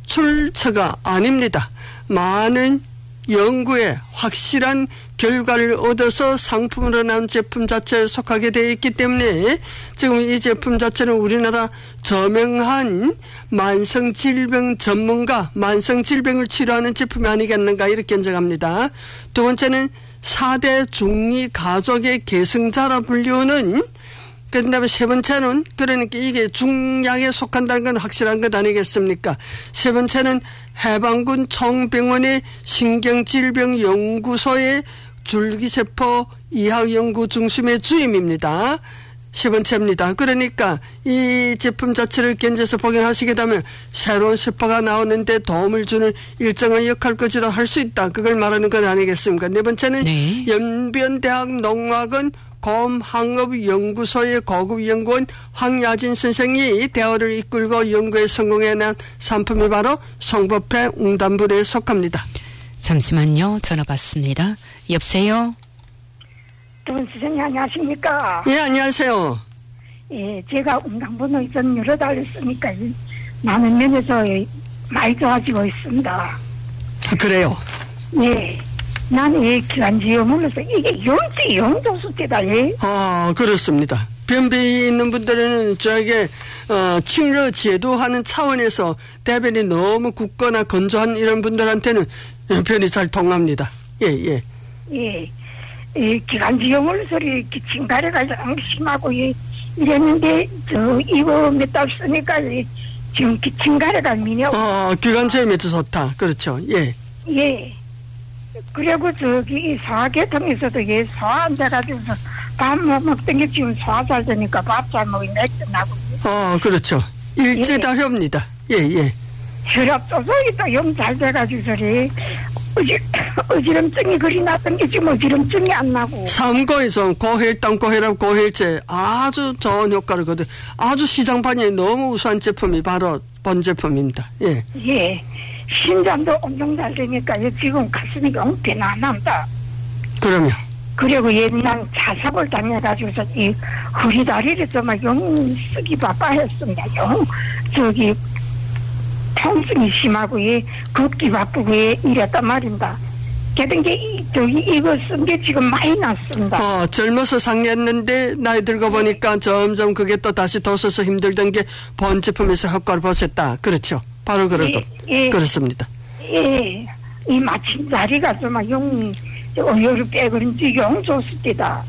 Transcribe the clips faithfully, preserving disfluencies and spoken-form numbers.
수출처가 아닙니다. 많은 연구에 확실한 결과를 얻어서 상품으로 나온 제품 자체에 속하게 되어 있기 때문에 지금 이 제품 자체는 우리나라 저명한 만성질병 전문가, 만성질병을 치료하는 제품이 아니겠는가 이렇게 인정합니다. 두 번째는 사 대 중리 가족의 계승자라 불리우는, 그 다음에 세 번째는, 그러니까 이게 중약에 속한다는 건 확실한 것 아니겠습니까? 세 번째는 해방군 총병원의 신경질병연구소의 줄기세포 이학연구 중심의 주임입니다. 세 번째입니다. 그러니까 이 제품 자체를 견제해서 복용하시게 되면 새로운 세포가 나오는데 도움을 주는 일정한 역할까지도 할 수 있다. 그걸 말하는 것 아니겠습니까? 네 번째는 네. 연변대학 농학원 곰항업연구소의 고급 연구원 황야진 선생이 대화를 이끌고 연구에 성공해낸 상품이 바로 송보패 웅담불에 속합니다. 잠시만요. 전화 받습니다. 여보세요? 두 분 선생님 안녕하십니까? 예, 안녕하세요. 예, 제가 웅담분을 좀 여러 달 했으니까 많은 면에서 많이 좋아지고 있습니다. 아, 그래요? 예. 나는 이 기관지염으로서 이게 영지 영조수 때다. 예. 아, 그렇습니다. 변비 있는 분들은 저에게 어, 침려 제도하는 차원에서 대변이 너무 굳거나 건조한 이런 분들한테는 변이 잘 통합니다. 예, 예. 예. 이 기관지염으로서 기침 가래가 심하고 예, 이랬는데 저 이거 몇 달 쓰니까 예, 지금 기침 가래가 미냐고. 어, 기관지염에 좋다. 그렇죠. 예. 예. 그리고 저기 소화계통에서도 예 소화 안 돼가지고서 밥 먹던 게 지금 소화 잘 되니까 밥 잘 먹으면 맥주 나고. 어, 그렇죠. 일제다효입니다. 예, 예. 혈압 조절이 또 영 잘 돼가지고서리 어지 어지럼증이 그리 났던 게 지금 어지럼증이 안 나고. 삼고에서 고혈당, 고혈압, 고혈제 아주 좋은 효과를 거두. 아주 시장판에 너무 우수한 제품이 바로 본 제품입니다. 예. 예. 신장도 엄청 잘 되니까 지금 가슴이 엉태나 안 난다. 그럼요. 그리고 옛날 자삽을 당해가지고서 이 허리 다리를 정말 영 쓰기 바빠했습니다. 영 저기 통증이 심하고 예 걷기 바쁘고 예 이랬단 말입니다. 그런 게 이, 저기 이거 쓴 게 지금 많이 났습니다. 어, 젊어서 상했는데 나이 들고 보니까 점점 그게 또 다시 돋서서 힘들던 게 본 제품에서 효과를 보셨다. 그렇죠. 바로 그렇고 예, 예, 그렇습니다. 예, 이 마침 자리가 정말 영 어여를 빼그런지 영 좋을 때다.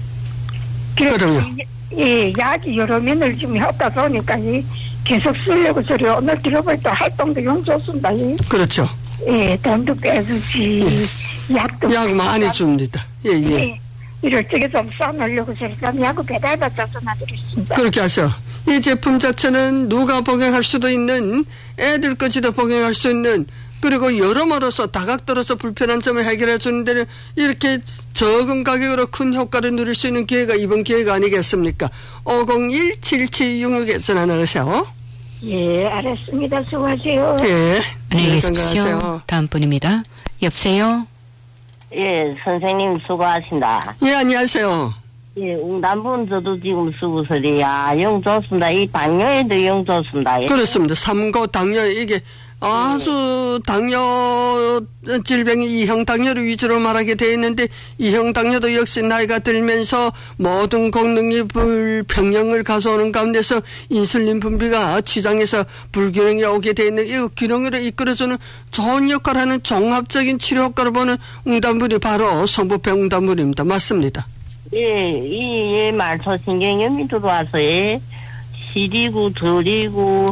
그럼요. 예, 약이 여러 면을 지금 효과 좋으니까 예, 계속 쓰려고 저래 오늘 들어볼 때 활동도 영 좋습니다. 예. 그렇죠. 예, 돈도 빼주지 예. 약도 약 많이 줍니다. 예, 예. 예. 이럴 적에 좀 싸놓으려고 저래 약을 배달받아 전화드렸습니다. 그렇게 하셔. 이 제품 자체는 누가 복용할 수도 있는, 애들까지도 복용할 수 있는, 그리고 여러모로서 다각도로서 불편한 점을 해결해 주는 데는 이렇게 적은 가격으로 큰 효과를 누릴 수 있는 기회가 이번 기회가 아니겠습니까? 오공일 칠칠육육에 전화 나가세요. 예, 알았습니다. 수고하세요. 예. 안녕히 계십시오. 다음 분입니다. 여보세요? 예, 선생님 수고하신다. 예, 안녕하세요. 예, 웅담분 저도 지금 쓰고서리, 야, 영 좋습니다. 이 당뇨에도 영 좋습니다. 예. 그렇습니다. 삼고 당뇨, 이게 아주 당뇨 질병이 이형 당뇨를 위주로 말하게 되어 있는데, 이형 당뇨도 역시 나이가 들면서 모든功能이 불평형을 가져오는 가운데서 인슐린 분비가 췌장에서 불균형이 오게 되어 있는, 이 균형을 이끌어주는 좋은 역할을 하는 종합적인 치료 효과를 보는 웅담물이 바로 송보패 웅담물입니다. 맞습니다. 예, 이, 예, 말초신경염이 들어와서, 예, 시리고, 저리고,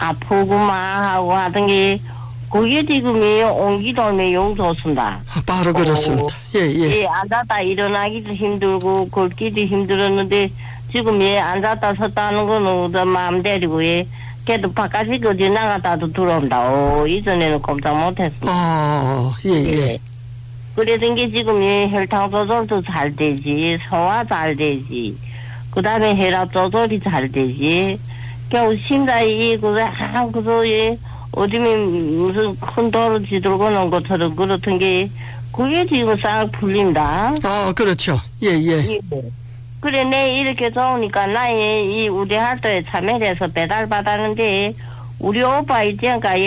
아프고만 하고 하던 게, 그게 지금, 예, 온기도면 용 좋습니다. 바로 그렇습니다. 어, 예, 예. 예, 앉았다 일어나기도 힘들고, 걷기도 힘들었는데, 지금, 예, 앉았다 섰다 하는 거는 더 마음대로고, 예, 걔도 바깥에 거지 나갔다도 들어온다. 오, 이전에는 꼼짝 못했습니다. 어, 예, 예. 예. 그러던 게 지금 예, 혈당 조절도 잘 되지, 소화 잘 되지, 그 다음에 혈압 조절이 잘 되지, 겨우 심장이, 그래, 아, 그저, 예, 어디면 무슨 큰 도로 지들고 놓은 것처럼 그렇던 게, 그게 지금 싹 풀린다. 아, 그렇죠. 예, 예. 예. 그래, 내 이렇게 좋으니까 나의 이 우리 활동에 참여해서 배달받았는데, 우리 오빠 있잖아.